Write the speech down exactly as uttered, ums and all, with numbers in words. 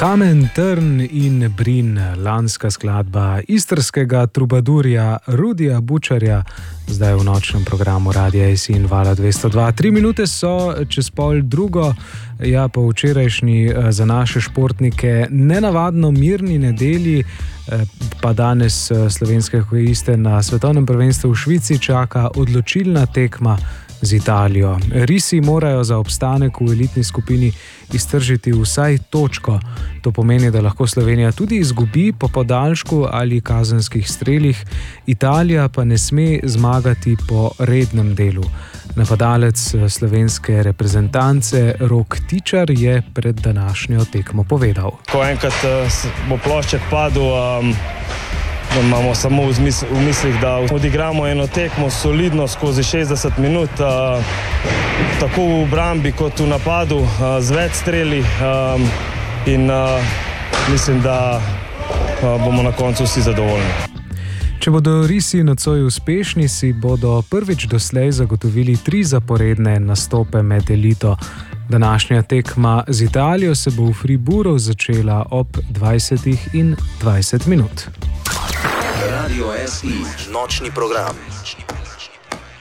Kamen, trn in brin, lanska skladba istrskega trubadurja Rudija Bučarja, zdaj v nočnem programu Radia S I in Vala dvesto dva. Tri minute so čez pol drugo, ja, po včerajšnji za naše športnike nenavadno mirni nedelji, pa danes slovenske hokejiste na svetovnem prvenstvu v Švici čaka odločilna tekma z Italijo. Risi morajo za obstanek v elitni skupini iztržiti vsaj točko. To pomeni, da lahko Slovenija tudi izgubi po podaljšku ali kazenskih strelih, Italija pa ne sme zmagati po rednem delu. Napadalec slovenske reprezentance Rok Tičar je pred današnjo tekmo povedal. Ko enkrat bo plošček padel, um... imamo samo v, zmis, v mislih, da odigramo eno tekmo solidno skozi šestdeset minut, uh, tako v obrambi kot v napadu, uh, z več streli um, in uh, mislim, da uh, bomo na koncu vsi zadovoljni. Če bodo risi nocoj uspešni, si bodo prvič doslej zagotovili tri zaporedne nastope med elito. Današnja tekma z Italijo se bo v Fribourgu začela ob dvajsetih in dvajset minut. Radio S I, nočni program.